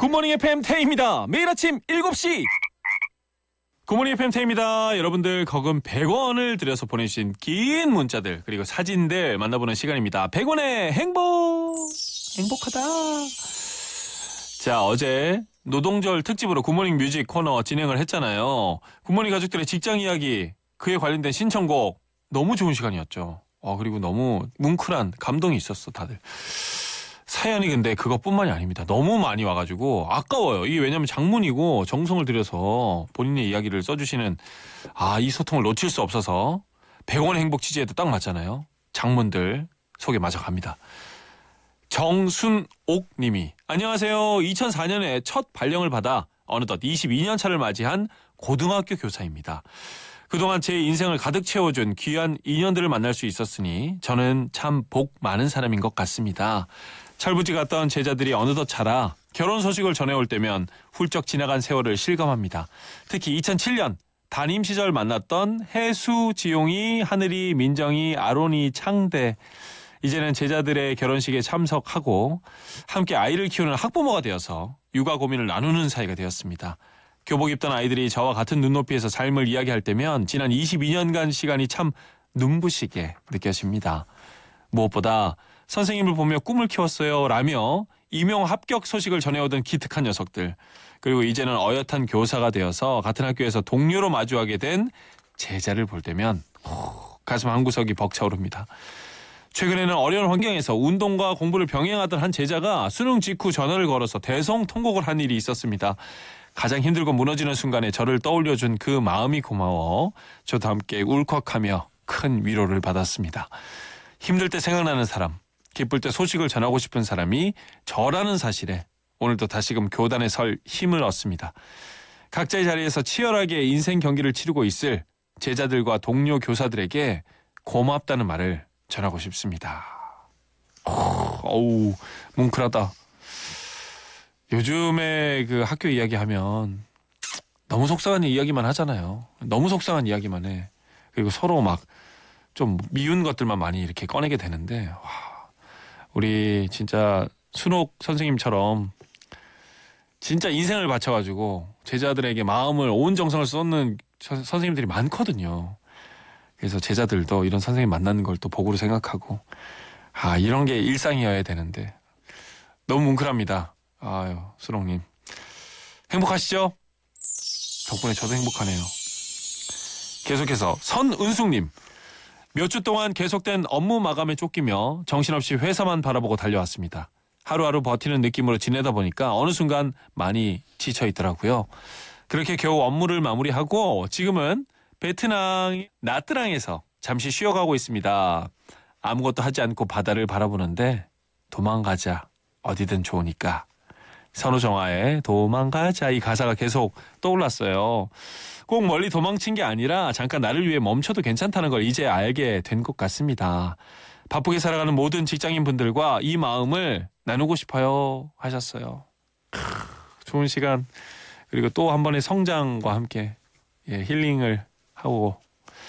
굿모닝 FM 태희입니다. 매일 아침 7시. 굿모닝 FM 태희입니다. 여러분들 거금 100원을 들여서 보내주신 긴 문자들 그리고 사진들 만나보는 시간입니다. 100원의 행복하다. 자, 어제 노동절 특집으로 굿모닝 뮤직 코너 진행을 했잖아요. 굿모닝 가족들의 직장 이야기, 그에 관련된 신청곡 너무 좋은 시간이었죠. 그리고 너무 뭉클한 감동이 있었어 다들. 사연이 근데 그것뿐만이 아닙니다. 너무 많이 와가지고 아까워요. 이게 왜냐면 장문이고 정성을 들여서 본인의 이야기를 써주시는 이 소통을 놓칠 수 없어서 100원의 행복 취지에도 딱 맞잖아요. 장문들 소개 마저 갑니다. 정순옥 님이 안녕하세요. 2004년에 첫 발령을 받아 어느덧 22년 차를 맞이한 고등학교 교사입니다. 그동안 제 인생을 가득 채워준 귀한 인연들을 만날 수 있었으니 저는 참 복 많은 사람인 것 같습니다. 철부지 갔던 제자들이 어느덧 자라 결혼 소식을 전해올 때면 훌쩍 지나간 세월을 실감합니다. 특히 2007년 담임 시절 만났던 혜수, 지용이, 하늘이, 민정이, 아론이, 창대. 이제는 제자들의 결혼식에 참석하고 함께 아이를 키우는 학부모가 되어서 육아 고민을 나누는 사이가 되었습니다. 교복 입던 아이들이 저와 같은 눈높이에서 삶을 이야기할 때면 지난 22년간 시간이 참 눈부시게 느껴집니다. 무엇보다 선생님을 보며 꿈을 키웠어요 라며 임용 합격 소식을 전해오던 기특한 녀석들, 그리고 이제는 어엿한 교사가 되어서 같은 학교에서 동료로 마주하게 된 제자를 볼 때면 가슴 한구석이 벅차오릅니다. 최근에는 어려운 환경에서 운동과 공부를 병행하던 한 제자가 수능 직후 전화를 걸어서 대성통곡을 한 일이 있었습니다. 가장 힘들고 무너지는 순간에 저를 떠올려준 그 마음이 고마워 저도 함께 울컥하며 큰 위로를 받았습니다. 힘들 때 생각나는 사람, 기쁠 때 소식을 전하고 싶은 사람이 저라는 사실에 오늘도 다시금 교단에 설 힘을 얻습니다. 각자의 자리에서 치열하게 인생 경기를 치르고 있을 제자들과 동료 교사들에게 고맙다는 말을 전하고 싶습니다. 어우, 뭉클하다. 요즘에 그 학교 이야기하면 너무 속상한 이야기만 하잖아요. 너무 속상한 이야기만 해. 그리고 서로 막 좀 미운 것들만 많이 이렇게 꺼내게 되는데, 우리 진짜 순옥 선생님처럼 진짜 인생을 바쳐가지고 제자들에게 마음을 온 정성을 쏟는 선생님들이 많거든요. 그래서 제자들도 이런 선생님 만나는 걸 또 복으로 생각하고 이런 게 일상이어야 되는데 너무 뭉클합니다. 아유, 순옥님 행복하시죠? 덕분에 저도 행복하네요. 계속해서 선은숙님, 몇 주 동안 계속된 업무 마감에 쫓기며 정신없이 회사만 바라보고 달려왔습니다. 하루하루 버티는 느낌으로 지내다 보니까 어느 순간 많이 지쳐있더라고요. 그렇게 겨우 업무를 마무리하고 지금은 베트남 나트랑에서 잠시 쉬어가고 있습니다. 아무것도 하지 않고 바다를 바라보는데 도망가자, 어디든 좋으니까. 선우정아의 도망가자, 이 가사가 계속 떠올랐어요. 꼭 멀리 도망친 게 아니라 잠깐 나를 위해 멈춰도 괜찮다는 걸 이제 알게 된 것 같습니다. 바쁘게 살아가는 모든 직장인분들과 이 마음을 나누고 싶어요 하셨어요. 좋은 시간, 그리고 또 한 번의 성장과 함께 힐링을 하고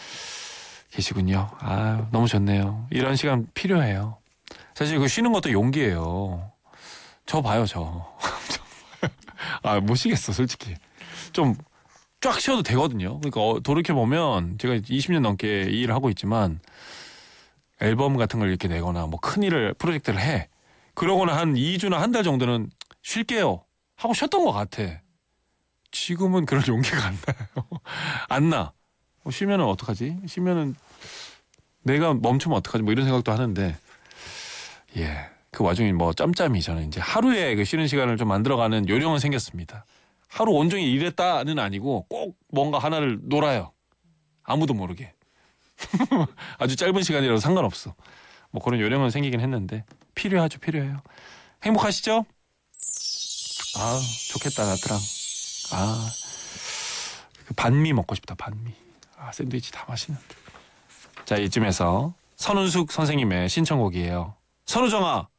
계시군요. 너무 좋네요. 이런 시간 필요해요. 사실 그 쉬는 것도 용기예요. 저 봐요, 저. 못 쉬겠어, 솔직히. 좀 쫙 쉬어도 되거든요. 그러니까 돌이켜보면 제가 20년 넘게 이 일을 하고 있지만 앨범 같은 걸 이렇게 내거나 뭐 큰 일을, 프로젝트를 해. 그러거나 한 2주나 한 달 정도는 쉴게요 하고 쉬었던 것 같아. 지금은 그런 용기가 안 나요. 안 나. 쉬면은 어떡하지? 쉬면은 내가 멈추면 어떡하지? 뭐 이런 생각도 하는데, 그 와중에 뭐 짬짬이 저는 이제 하루에 그 쉬는 시간을 좀 만들어가는 요령은 생겼습니다. 하루 온종일 일했다는 아니고 꼭 뭔가 하나를 놀아요. 아무도 모르게. 아주 짧은 시간이라도 상관없어. 뭐 그런 요령은 생기긴 했는데 필요하죠, 필요해요. 행복하시죠? 좋겠다, 나트랑. 그 반미 먹고 싶다, 반미. 샌드위치 다 맛있는데. 자, 이쯤에서 선운숙 선생님의 신청곡이에요. 선우정아,